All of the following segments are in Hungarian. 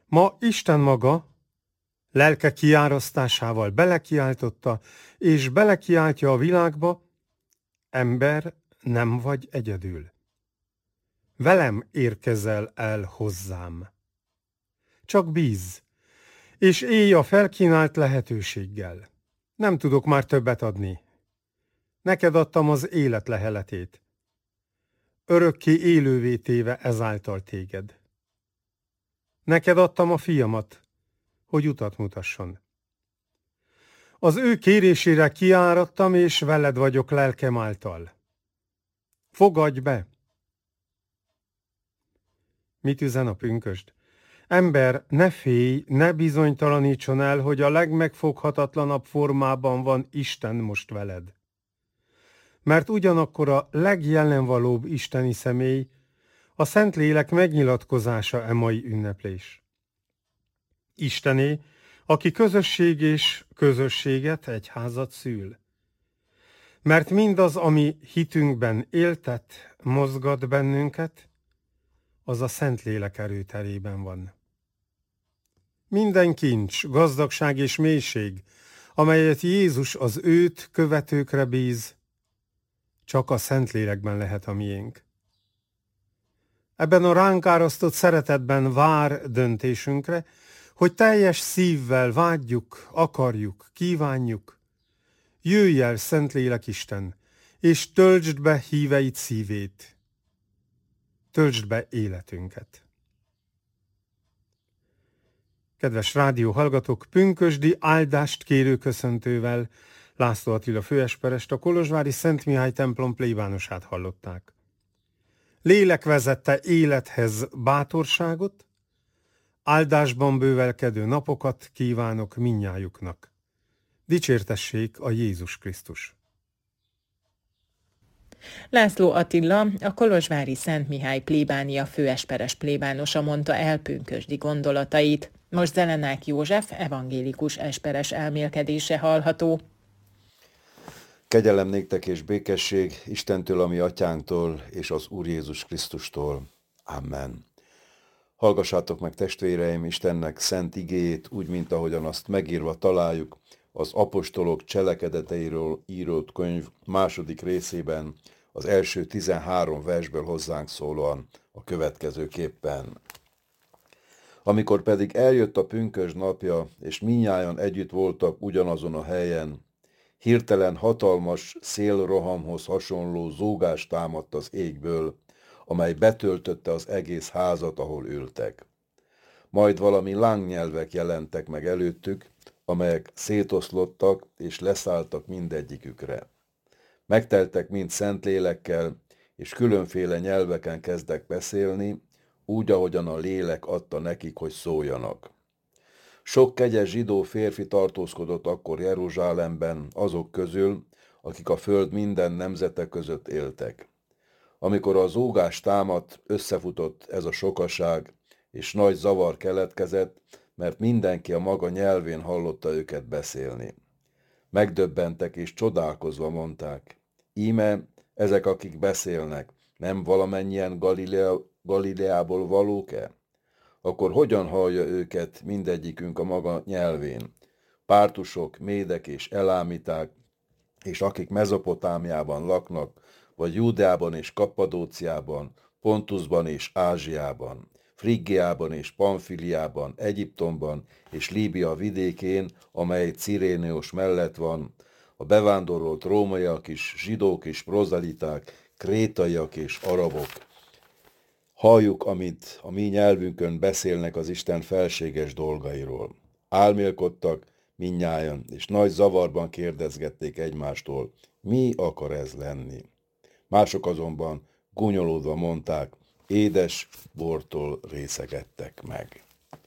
Ma Isten maga lelke kiárasztásával belekiáltotta, és belekiáltja a világba: ember, nem vagy egyedül. Velem érkezel el hozzám. Csak bízz, és élj a felkínált lehetőséggel. Nem tudok már többet adni. Neked adtam az élet leheletét. Örökké élővé téve ezáltal téged. Neked adtam a fiamat, hogy utat mutasson. Az ő kérésére kiáradtam, és veled vagyok lelkem által. Fogadj be! Mit üzen a pünkösd? Ember, ne félj, ne bizonytalanítson el, hogy a legmegfoghatatlanabb formában van Isten most veled. Mert ugyanakkor a legjelenvalóbb isteni személy, a Szentlélek megnyilatkozása e mai ünneplés. Istené, aki közösség és közösséget, egyházat szül. Mert mindaz, ami hitünkben éltet, mozgat bennünket, az a Szentlélek erőterében van. Minden kincs, gazdagság és mélység, amelyet Jézus az őt követőkre bíz, csak a Szentlélekben lehet a miénk. Ebben a ránk árasztott szeretetben vár döntésünkre, hogy teljes szívvel vágyjuk, akarjuk, kívánjuk. Jöjj el, Szentlélek Isten, és töltsd be híveid szívét. Töltsd be életünket. Kedves rádióhallgatók, pünkösdi áldást kérő köszöntővel László Attila főesperest, a kolozsvári Szent Mihály templom plébánosát hallották. Lélek vezette élethez bátorságot, áldásban bővelkedő napokat kívánok mindnyájuknak. Dicsértessék a Jézus Krisztus! László Attila, a kolozsvári Szent Mihály plébánia főesperes plébánosa mondta el pünkösdi gondolatait. Most Zelenák József evangélikus esperes elmélkedése hallható. Kegyelem néktek és békesség Istentől, a mi atyánktól, és az Úr Jézus Krisztustól. Amen. Hallgassátok meg, testvéreim, Istennek szent igéjét, úgy, mint ahogyan azt megírva találjuk az apostolok cselekedeteiről írott könyv második részében, az első 13 versből hozzánk szólóan a következőképpen. Amikor pedig eljött a pünkösd napja, és mindnyájan együtt voltak ugyanazon a helyen, hirtelen hatalmas szélrohamhoz hasonló zúgás támadt az égből, amely betöltötte az egész házat, ahol ültek. Majd valami lángnyelvek jelentek meg előttük, amelyek szétoszlottak és leszálltak mindegyikükre. Megteltek mind Szentlélekkel, és különféle nyelveken kezdtek beszélni, úgy, ahogyan a lélek adta nekik, hogy szóljanak. Sok kegyes zsidó férfi tartózkodott akkor Jeruzsálemben azok közül, akik a föld minden nemzete között éltek. Amikor a zúgás támadt, összefutott ez a sokaság, és nagy zavar keletkezett, mert mindenki a maga nyelvén hallotta őket beszélni. Megdöbbentek és csodálkozva mondták: íme, ezek, akik beszélnek, nem valamennyien Galileából valók-e? Akkor hogyan hallja őket mindegyikünk a maga nyelvén? Pártusok, médek és elámiták, és akik Mezopotámiában laknak, vagy Júdeában és Kappadóciában, Pontusban és Ázsiában, Friggiában és Pamfiliában, Egyiptomban és Líbia vidékén, amely Ciréneus mellett van, a bevándorolt rómaiak is, zsidók és prozeliták, krétaiak és arabok. Halljuk, amit a mi nyelvünkön beszélnek az Isten felséges dolgairól. Álmélkodtak mindnyájan, és nagy zavarban kérdezgették egymástól, mi akar ez lenni. Mások azonban gúnyolódva mondták, édes bortól részegettek meg.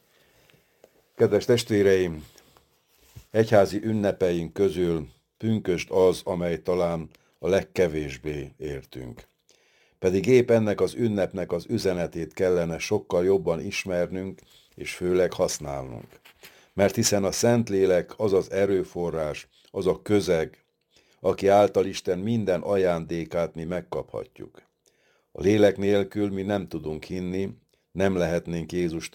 Kedves testvéreim, egyházi ünnepeink közül pünkösd az, amely talán a legkevésbé értünk. Pedig épp ennek az ünnepnek az üzenetét kellene sokkal jobban ismernünk, és főleg használnunk. Mert hiszen a Szentlélek az az erőforrás, az a közeg, aki által Isten minden ajándékát mi megkaphatjuk. A lélek nélkül mi nem tudunk hinni, nem lehetnénk Jézus